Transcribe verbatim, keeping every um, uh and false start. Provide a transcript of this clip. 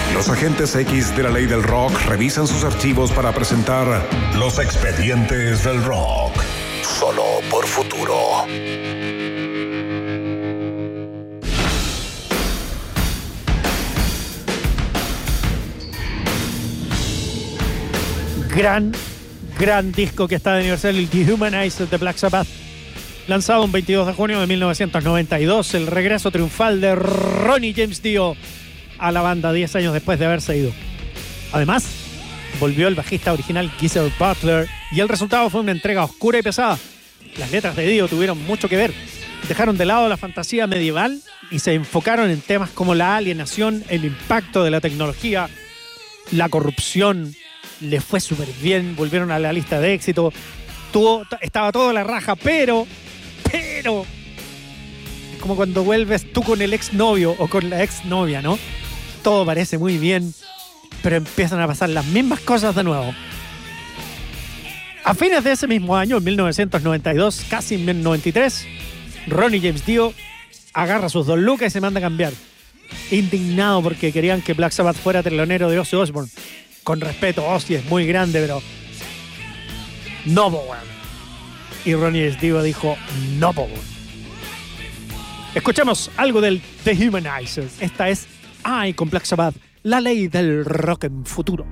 Los agentes X de la ley del rock revisan sus archivos para presentar Los Expedientes del Rock. Solo por Futuro. Gran, gran disco que está de aniversario, el Dehumanizer de Black Sabbath. Lanzado un veintidós de junio de mil novecientos noventa y dos, el regreso triunfal de Ronnie James Dio a la banda diez años después de haberse ido. Además, volvió el bajista original Geezer Butler y el resultado fue una entrega oscura y pesada. Las letras de Dio tuvieron mucho que ver. Dejaron de lado la fantasía medieval y se enfocaron en temas como la alienación, el impacto de la tecnología, la corrupción. Le fue súper bien, volvieron a la lista de éxito. Tuvo, estaba todo a la raja, pero, pero, es como cuando vuelves tú con el exnovio o con la exnovia, ¿no? Todo parece muy bien, pero empiezan a pasar las mismas cosas de nuevo. A fines de ese mismo año, en mil novecientos noventa y dos, casi en mil novecientos noventa y tres, Ronnie James Dio agarra sus dos lucas y se manda a cambiar. Indignado porque querían que Black Sabbath fuera telonero de Ozzy Osbourne. Con respeto, Ozzy es muy grande, pero no, po, weón. Y Ronnie James Dio dijo, no, po, weón. Escuchamos algo del The Humanizer. Esta es I con Black Sabbath, la ley del rock en futuro.